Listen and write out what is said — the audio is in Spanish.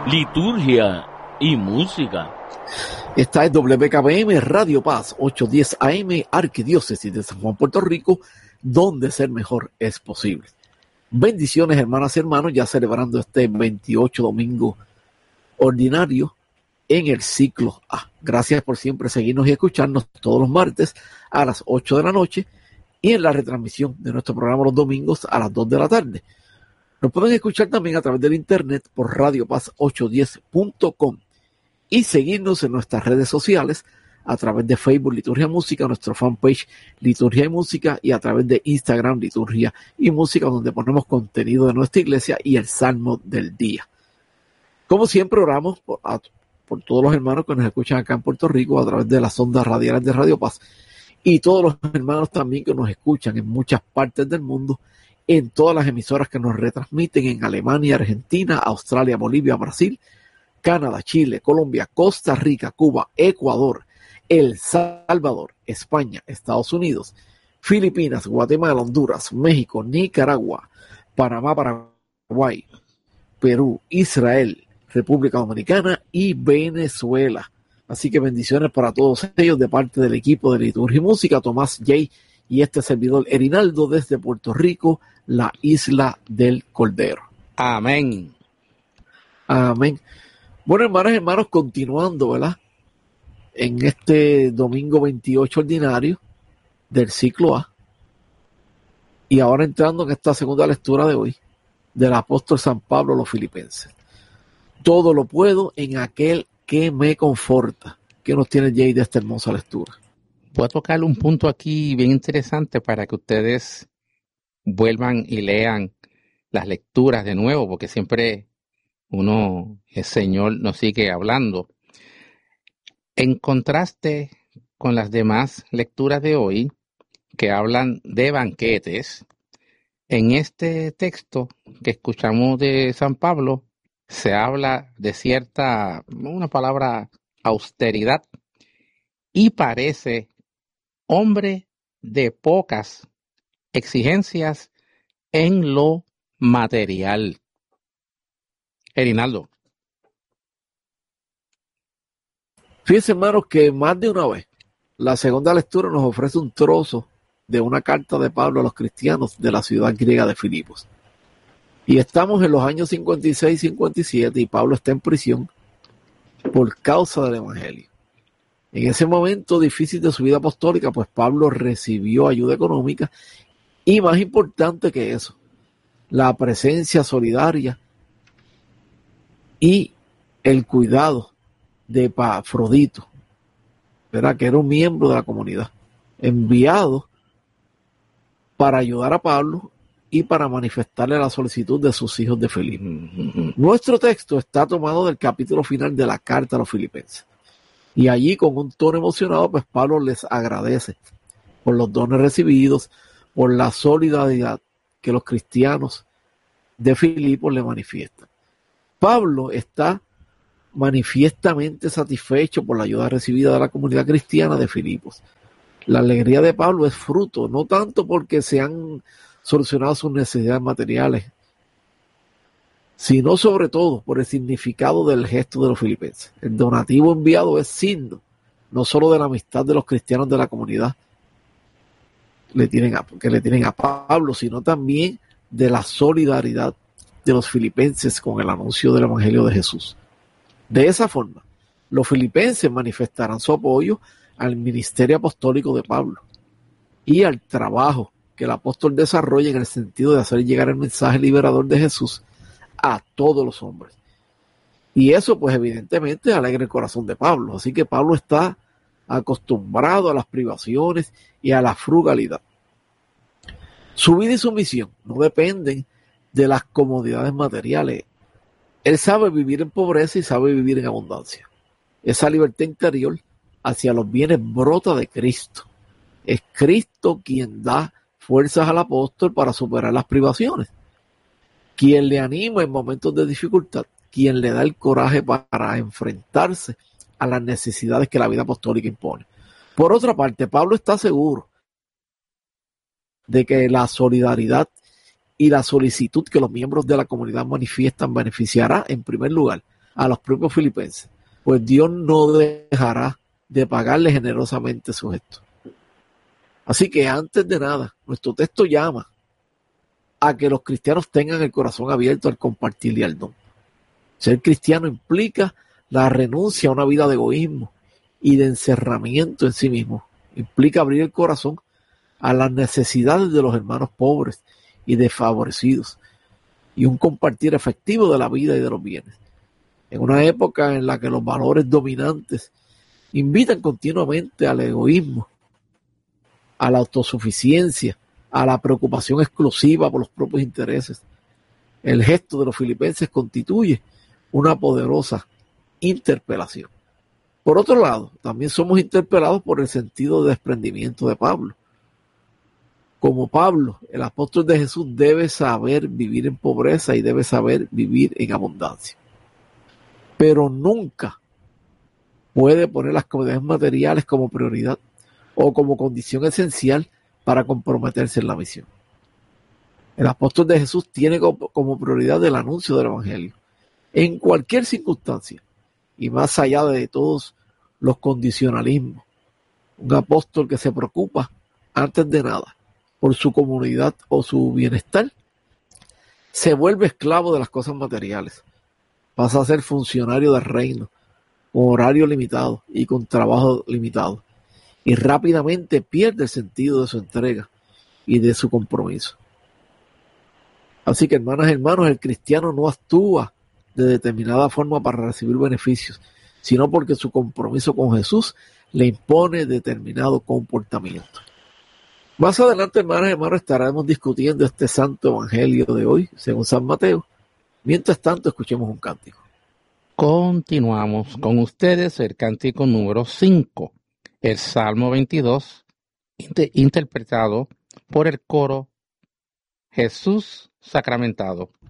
liturgia y música. Esta es WKBM Radio Paz 810 AM, Arquidiócesis de San Juan, Puerto Rico, donde ser mejor es posible. Bendiciones, hermanas y hermanos, ya celebrando este 28 domingo ordinario en el ciclo A. Gracias por siempre seguirnos y escucharnos todos los martes a las 8 de la noche y en la retransmisión de nuestro programa los domingos a las 2 de la tarde. Nos pueden escuchar también a través del internet por radiopaz810.com y seguirnos en nuestras redes sociales a través de Facebook Liturgia y Música, nuestro fanpage Liturgia y Música, y a través de Instagram Liturgia y Música, donde ponemos contenido de nuestra iglesia y el Salmo del día. Como siempre, oramos por todos los hermanos que nos escuchan acá en Puerto Rico a través de las ondas radiales de Radio Paz, y todos los hermanos también que nos escuchan en muchas partes del mundo, en todas las emisoras que nos retransmiten en Alemania, Argentina, Australia, Bolivia, Brasil, Canadá, Chile, Colombia, Costa Rica, Cuba, Ecuador, El Salvador, España, Estados Unidos, Filipinas, Guatemala, Honduras, México, Nicaragua, Panamá, Paraguay, Perú, Israel, República Dominicana y Venezuela. Así que bendiciones para todos ellos de parte del equipo de Liturgia y Música, Tomás J. y este servidor Erinaldo desde Puerto Rico, la isla del Cordero. Amén. Amén. Bueno, hermanas y hermanos, continuando, ¿verdad? En este domingo 28 ordinario del ciclo A. Y ahora entrando en esta segunda lectura de hoy del apóstol San Pablo a los Filipenses. Todo lo puedo en aquel que me conforta. ¿Qué nos tiene Jay de esta hermosa lectura? Voy a tocar un punto aquí bien interesante para que ustedes vuelvan y lean las lecturas de nuevo, porque siempre el Señor nos sigue hablando. En contraste con las demás lecturas de hoy, que hablan de banquetes, en este texto que escuchamos de San Pablo, se habla de una palabra, austeridad, y parece hombre de pocas exigencias en lo material. Erinaldo. Fíjense, hermanos, que más de una vez la segunda lectura nos ofrece un trozo de una carta de Pablo a los cristianos de la ciudad griega de Filipos. Y estamos en los años 56 y 57 y Pablo está en prisión por causa del evangelio. En ese momento difícil de su vida apostólica, pues Pablo recibió ayuda económica y, más importante que eso, la presencia solidaria y el cuidado de Epafrodito, ¿verdad? Que era un miembro de la comunidad, enviado para ayudar a Pablo y para manifestarle la solicitud de sus hijos de Filipo. Nuestro texto está tomado del capítulo final de la carta a los filipenses. Y allí, con un tono emocionado, pues Pablo les agradece por los dones recibidos, por la solidaridad que los cristianos de Filipos le manifiestan. Pablo está manifiestamente satisfecho por la ayuda recibida de la comunidad cristiana de Filipos. La alegría de Pablo es fruto, no tanto porque se han solucionado sus necesidades materiales, sino sobre todo por el significado del gesto de los filipenses. El donativo enviado es signo, no solo de la amistad de los cristianos de la comunidad que le tienen a Pablo, sino también de la solidaridad de los filipenses con el anuncio del evangelio de Jesús. De esa forma, los filipenses manifestarán su apoyo al ministerio apostólico de Pablo y al trabajo que el apóstol desarrolla en el sentido de hacer llegar el mensaje liberador de Jesús a todos los hombres. Y eso, pues, evidentemente alegra el corazón de Pablo. Así que Pablo está acostumbrado a las privaciones y a la frugalidad. Su vida y su misión no dependen de las comodidades materiales. Él sabe vivir en pobreza y sabe vivir en abundancia. Esa libertad interior hacia los bienes brota de Cristo. Es Cristo quien da fuerzas al apóstol para superar las privaciones, quien le anima en momentos de dificultad, quien le da el coraje para enfrentarse a las necesidades que la vida apostólica impone. Por otra parte, Pablo está seguro de que la solidaridad y la solicitud que los miembros de la comunidad manifiestan beneficiará, en primer lugar, a los propios filipenses, pues Dios no dejará de pagarle generosamente su gesto. Así que antes de nada, nuestro texto llama a que los cristianos tengan el corazón abierto al compartir y al don. Ser cristiano implica la renuncia a una vida de egoísmo y de encerramiento en sí mismo. Implica abrir el corazón a las necesidades de los hermanos pobres y desfavorecidos y un compartir efectivo de la vida y de los bienes. En una época en la que los valores dominantes invitan continuamente al egoísmo, a la autosuficiencia, a la preocupación exclusiva por los propios intereses, el gesto de los filipenses constituye una poderosa interpelación. Por otro lado, también somos interpelados por el sentido de desprendimiento de Pablo. Como Pablo, el apóstol de Jesús debe saber vivir en pobreza y debe saber vivir en abundancia. Pero nunca puede poner las comodidades materiales como prioridad o como condición esencial para comprometerse en la misión. El apóstol de Jesús tiene como prioridad el anuncio del evangelio en cualquier circunstancia y más allá de todos los condicionalismos. Un apóstol que se preocupa antes de nada por su comunidad o su bienestar se vuelve esclavo de las cosas materiales. Pasa a ser funcionario del reino con horario limitado y con trabajo limitado y rápidamente pierde el sentido de su entrega y de su compromiso. Así que, hermanas y hermanos, el cristiano no actúa de determinada forma para recibir beneficios, sino porque su compromiso con Jesús le impone determinado comportamiento. Más adelante, hermanas y hermanos, estaremos discutiendo este santo evangelio de hoy, según San Mateo. Mientras tanto, escuchemos un cántico. Continuamos con ustedes el cántico número 5, el Salmo 22, interpretado por el coro Jesús Sacramentado.